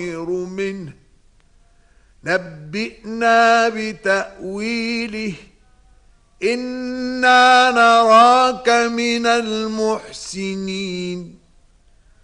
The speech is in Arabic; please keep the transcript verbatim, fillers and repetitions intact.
خير منه نبئنا بتأويله إنا نراك من المحسنين